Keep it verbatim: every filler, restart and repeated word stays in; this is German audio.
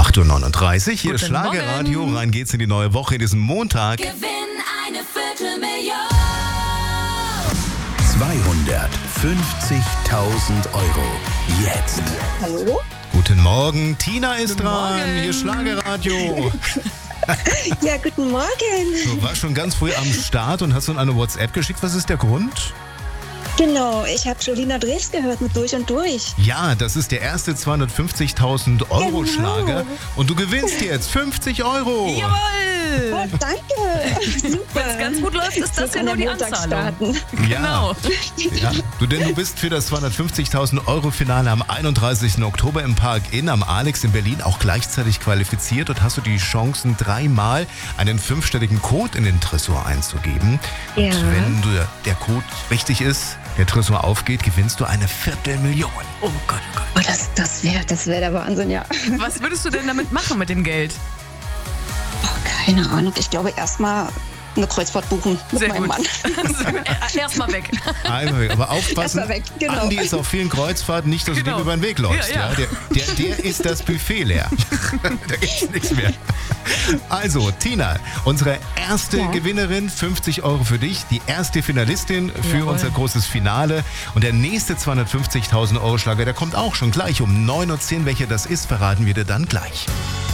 acht Uhr neununddreißig, hier ist Guten Schlagerradio. Morgen. Rein geht's in die neue Woche, in diesen Montag. Gewinn eine Viertelmillion. zweihundertfünfzigtausend Euro. Jetzt. Hallo? Guten Morgen, Tina ist Guten dran. Morgen. Hier ist Schlagerradio. Ja, guten Morgen. Du warst schon ganz früh am Start und hast uns eine WhatsApp geschickt. Was ist der Grund? Genau, ich habe Jolina Drews gehört mit Durch und Durch. Ja, das ist der erste zweihundertfünfzigtausend Euro Genau. Schlager. Und du gewinnst jetzt fünfzig Euro. Oh, Jawohl! danke. Super. Wenn es ganz gut läuft, ist das So ja kann nur die der Montag Anzahlung. starten. Ja. Genau. Ja, du, denn du bist für das zweihundertfünfzigtausend Euro Finale am einunddreißigsten Oktober im Park Inn am Alex in Berlin auch gleichzeitig qualifiziert und hast du die Chancen, dreimal einen fünfstelligen Code in den Tresor einzugeben. Ja. Und wenn du, der Code richtig ist, der Tresor aufgeht, gewinnst du eine Viertelmillion. Oh Gott, oh Gott. Oh, das das wäre das wär der Wahnsinn, ja. Was würdest du denn damit machen mit dem Geld? Oh, keine Ahnung. Ich glaube, erstmal eine Kreuzfahrt buchen mit Sehr meinem gut. Mann. Erstmal weg. Einfach weg. Aber aufpassen, Erstmal weg, genau. Andi ist auf vielen Kreuzfahrten, nicht, dass Genau. du dem über den Weg läufst. Ja, ja. Der, der, der ist das Buffet leer. Da gibt's nichts mehr. Also, Tina, unsere erste Ja. Gewinnerin, fünfzig Euro für dich, die erste Finalistin für Jawohl. unser großes Finale. Und der nächste zweihundertfünfzigtausend Euro Schlager, der kommt auch schon gleich um neun Uhr zehn. Welcher das ist, verraten wir dir dann gleich.